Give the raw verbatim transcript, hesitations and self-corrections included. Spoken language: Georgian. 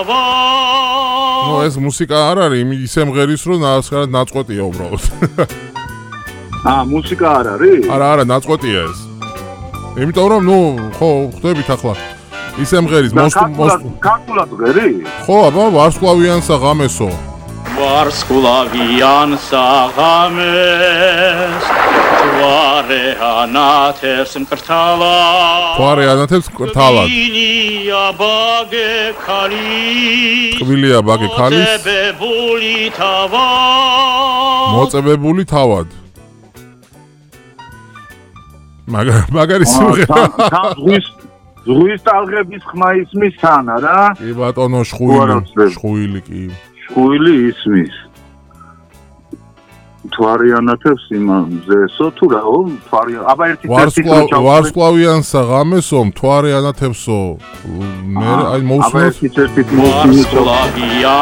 ნუ ეს მუსიკა არ არის, ისე მღერის რომ ნასკარად ნაწყვეტია უბრალოდ. აა, მუსიკა არ არის? არა, არა, ნაწყვეტია ეს. იმიტომ რომ ნუ ხო, ხვდებით ახლა. ისე მღერის ქართულად მღერი? ხო, აბა, ვარსკვლავიან საღამესო. ვარსკვლავიან საღამეს თვარე ანათებს მკრთალა თვარე ანათებს მკრთალად ყვილია ბაგე ქალის ყვილია ბაგე ქალის მოწებებული თავად მოწებებული თავად მაგარი სიმღერა ზღვის ტალღების ხმა ისმის თან არა? კი ბატონო, შხუილი შხუილი კი შხუილი ისმის თვარიანათებს იმაზესო თუ რაო თვარი აბა ერთი წესი ვარსკვლავიან საღამესო თვარიანათებსო მე აი მოусმინოთ ვარსკვლავიან